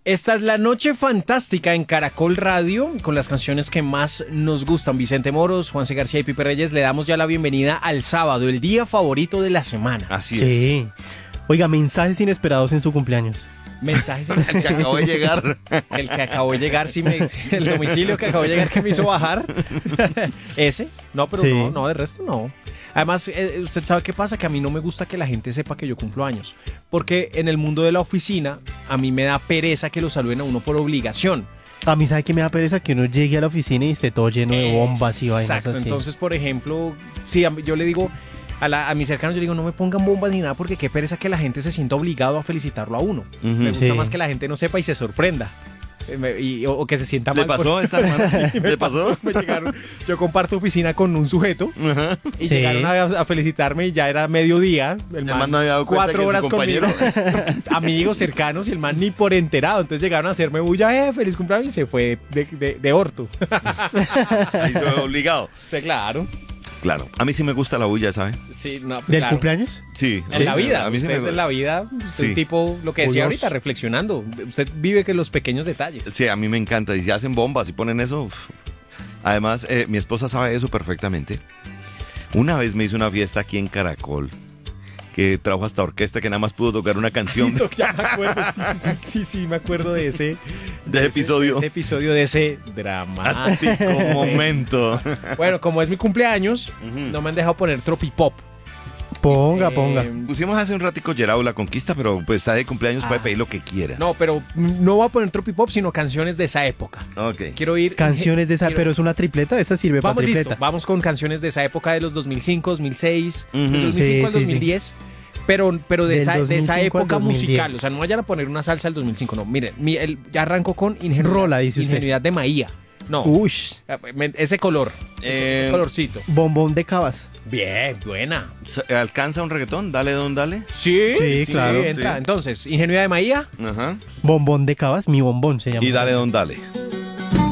Esta es la noche fantástica en Caracol Radio con las canciones que más nos gustan. Vicente Moros, Juanse García y Pipe Reyes, le damos ya la bienvenida al sábado, el día favorito de la semana. Así Sí. Oiga, mensajes inesperados en su cumpleaños. Mensajes es. El que acabó de llegar. El que acabó de llegar, el domicilio que acabó de llegar que me hizo bajar. ¿Ese? No, pero Sí. no, de resto no. Además, usted sabe qué pasa, que a mí no me gusta que la gente sepa que yo cumplo años. Porque en el mundo de la oficina, a mí me da pereza que lo saluden a uno por obligación. A mí, ¿sabe qué me da pereza? Que uno llegue a la oficina y esté todo lleno de bombas y vainas así. Exacto, entonces, por ejemplo, sí, yo le digo a mis cercanos, yo le digo, no me pongan bombas ni nada, porque qué pereza que la gente se sienta obligado a felicitarlo a uno. Me gusta Sí. más que la gente no sepa y se sorprenda. O que se sienta mal. ¿Le pasó esta semana? Sí, ¿Le pasó? Me llegaron, yo comparto oficina con un sujeto Ajá. y Sí. llegaron a felicitarme y ya era mediodía. El man no había dado cuenta 4 que su horas compañero- conmigo, amigos cercanos, y el man ni por enterado. Entonces llegaron a hacerme bulla, feliz cumpleaños, y se fue de orto. Ahí se ve obligado. Sí, claro. Claro. A mí sí me gusta la bulla, ¿sabe? Sí, no, ¿Del claro. cumpleaños? Sí. En la vida, A mí sí usted me en la vida, Sí. un tipo, lo que decía Curioso. ahorita, reflexionando. Usted vive que los pequeños detalles. Sí, a mí me encanta. Y si hacen bombas y ponen eso. Uf. Además, mi esposa sabe eso perfectamente. Una vez me hizo una fiesta aquí en Caracol que trajo hasta orquesta que nada más pudo tocar una canción Ya me acuerdo, sí, me acuerdo de ese episodio. Ese episodio de ese dramático Ático momento. Bueno, como es mi cumpleaños, Ujú. no me han dejado poner tropipop. Ponga. Pusimos hace un ratico Gerardo La Conquista, pero pues está de cumpleaños, puede pedir lo que quiera. No, pero no voy a poner tropipop, sino canciones de esa época. Ok. Quiero ir... Canciones de esa, quiero- pero es una tripleta, esa sirve para Vamos, tripleta. listo, vamos con canciones de esa época de los 2005, 2006, Ujú. desde 2005 Sí, al sí, 2010. Pero de Del esa 2005 al época 2010. musical. O sea, no vayan a poner una salsa del 2005, no. Miren, ya arrancó con Rola, dice usted. Ingenuidad de Maía. No, Ush, ese color, ese Eh, colorcito. bombón de cabas. Bien, buena. ¿Alcanza un reggaetón? Dale, don, dale. Sí, claro. entra. Sí. Entonces, Ingenuidad de Maía. Ajá. Bombón de cabas, mi bombón se llama. Y dale, don, dale.